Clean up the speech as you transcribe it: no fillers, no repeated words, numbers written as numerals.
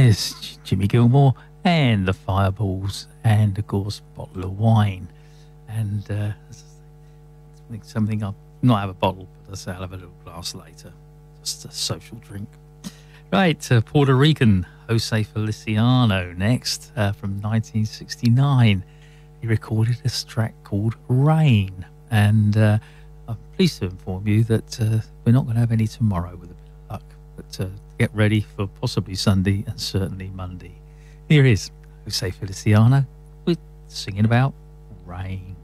Yes, Jimmy Gilmore and the Fireballs, and of course, a bottle of wine. And I think something I'll not have a bottle, but I'll have a little glass later. Just a social drink. Right, Puerto Rican Jose Feliciano next from 1969. He recorded a track called Rain. And I'm pleased to inform you that we're not going to have any tomorrow with a bit of luck. But get ready for possibly Sunday and certainly Monday. Here is Jose Feliciano with singing about rain.